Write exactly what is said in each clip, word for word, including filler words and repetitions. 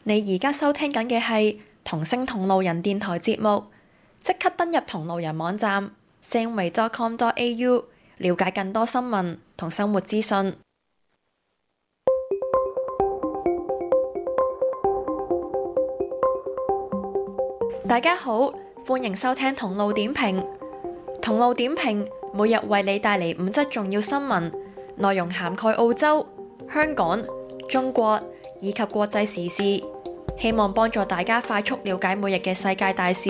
你而家收聽緊嘅係同聲同路人電台節目，即刻登入同路人網站 samway dot com dot a u 了解更多新聞同生活資訊。大家好，歡迎收聽同路點評。同路點評每日為你帶嚟五則重要新聞，內容涵蓋澳洲、香港、中國以及國際時事，希望幫助大家快速了解每日嘅世界大事。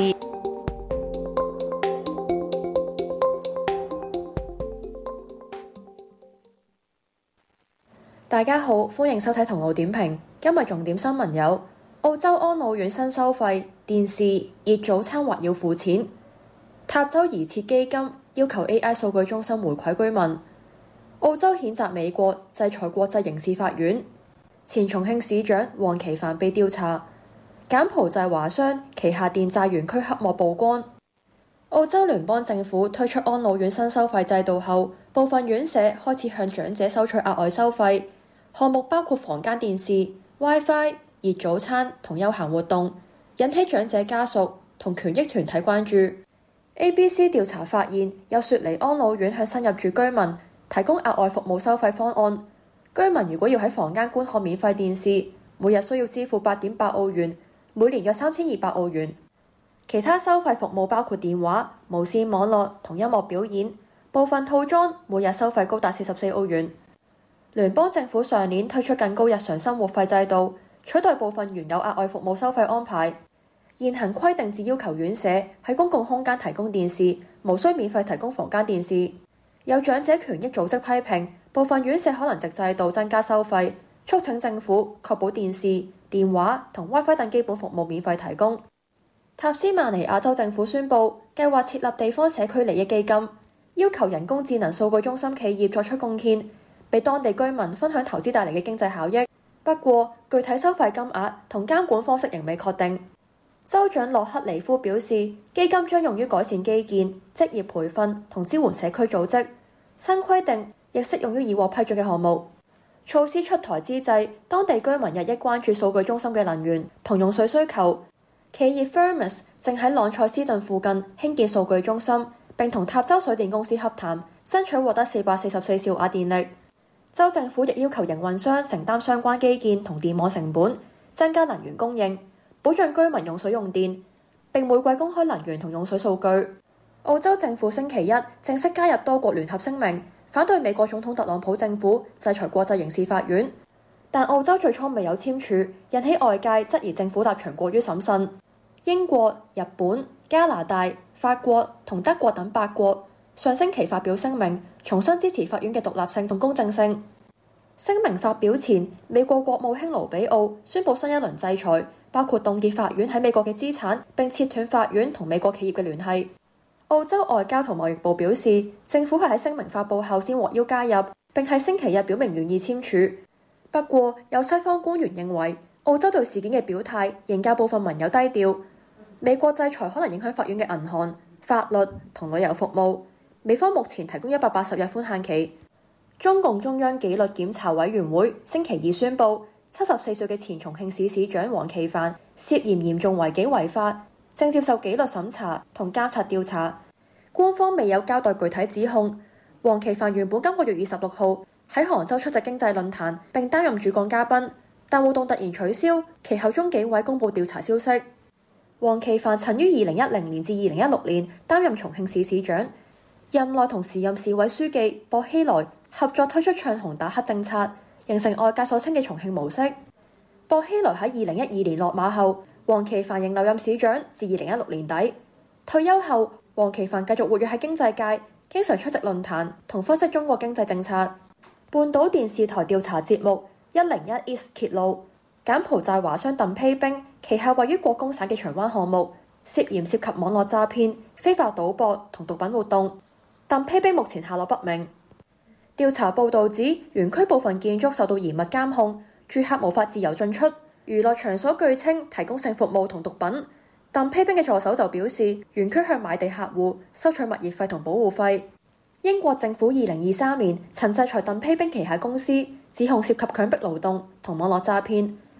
大家好，歡迎收睇同路點評。今日重點新聞有：澳洲安老院新收費，電視、熱早餐或要付錢；塔州擬設基金要求 A I 數據中心回饋居民；澳洲譴責美國制裁國際刑事法院；前重慶市長黃奇帆被調查；柬埔寨華商旗下電債園區黑幕曝光；澳洲聯邦政府推出安老院新收費制度後，部分院舍開始向長者收取額外收費，項目包括房間電視、WiFi、熱早餐同休閒活動，引起長者家屬同權益團體關注。A B C 調查發現，有雪梨安老院向新入住居民提供額外服務收費方案。居民如果要喺房間觀看免費電視，每日需要支付八點八澳元，每年約三千二百澳元。其他收費服務包括電話、無線網絡同音樂表演，部分套裝每日收費高達四十四澳元。聯邦政府上年推出更高日常生活費制度，取代部分原有額外服務收費安排。現行規定只要求院舍喺公共空間提供電視，無需免費提供房間電視。有長者權益組織批評，部分院舍可能藉制度增加收費，促請政府確保電視、電話同 WiFi 等基本服務免費提供。塔斯曼尼亞州政府宣布計劃設立地方社區利益基金，要求人工智能數據中心企業作出貢獻，俾當地居民分享投資帶嚟嘅經濟效益。不過，具體收費金額同監管方式仍未確定。州長洛克尼夫表示，基金將用於改善基建、職業培訓同支援社區組織。新規定亦適用於已獲批准嘅項目。措施出台之際，當地居民日益關注數據中心嘅能源同用水需求。企業 Firmus 正喺朗塞斯頓附近興建數據中心，並同塔州水電公司洽談，爭取獲得四百四十四兆瓦電力。州政府亦要求營運商承擔相關基建同電網成本，增加能源供應，保障居民用水用電，並每季公開能源同用水數據。澳洲政府星期一正式加入多國聯合聲明，反對美國總統特朗普政府制裁國際刑事法院。但澳洲最初未有簽署，引起外界質疑政府立場過於審慎。英國、日本、加拿大、法國同德國等八國上星期發表聲明，重新支持法院嘅獨立性同公正性。聲明發表前，美國國務卿盧比奧宣布新一輪制裁，包括凍結法院喺美國嘅資產，並切斷法院同美國企業嘅聯繫。澳洲外交同貿易部表示，政府係喺聲明發布後先獲邀加入，並喺星期日表明願意簽署。不過，有西方官員認為，澳洲對事件嘅表態仍較部分盟友低調。美國制裁可能影響法院嘅銀行、法律同旅遊服務。美方目前提供一百八十日寬限期。中共中央紀律檢查委員會星期二宣布，七十四歲嘅前重慶市市長黃奇帆涉嫌嚴重違紀違法，正接受紀律審查同監察調查。官方未有交代具體指控。黃奇帆原本今個月二十六號喺杭州出席經濟論壇並擔任主講嘉賓，但活動突然取消，其後中紀委公佈調查消息。黃奇帆曾於二零一零年至二零一六年擔任重慶市市長，任內同時任市委書記薄熙來合作推出唱紅打黑政策，形成外界所稱嘅重慶模式。薄熙來喺二零一二年落馬後，黃奇帆仍留任市長至二零一六年底。退休後，黃奇帆繼續活躍喺經濟界，經常出席論壇同分析中國經濟政策。半島電視台調查節目一零一 East 揭露，柬埔寨華商鄧丕兵旗下位於國公省嘅長灣項目涉嫌涉及網絡詐騙、非法賭博同毒品活動。鄧丕兵目前下落不明。調查報導指，園區部分建築受到嚴密監控，住客無法自由進出。娛樂場所據稱提供性服務同毒品。鄧丕兵嘅助手就表示，園區向買地客戶收取物業費同保護費。英國政府二零二三年曾制裁鄧丕兵旗下公司，指控涉及強迫勞動同網絡詐騙。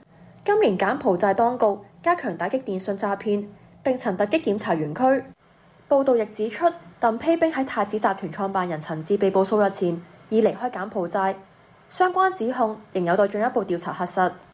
今年柬埔寨當局加強打擊電信詐騙，並曾突擊檢查園區。報道亦指出，鄧丕兵喺太子集團創辦人陳志被捕數日前已離開柬埔寨，相關指控仍有待進一步調查核實。